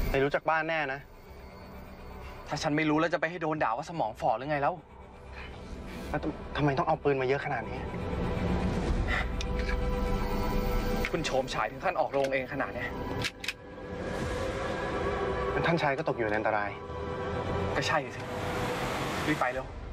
ไม่รู้จักบ้านแน่นะถ้าฉันไม่รู้แล้วจะไปให้โดนด่าว่าสมองฝ่อหรือไงแล้วทำไมต้องเอาปืนมาเยอะขนาดนี้คุณโฉมฉายถึงขั้นออกโรงเองขนาดนี้ท่านชายก็ตกอยู่ในอันตรายก็ใช่สิรีบไปเร็ว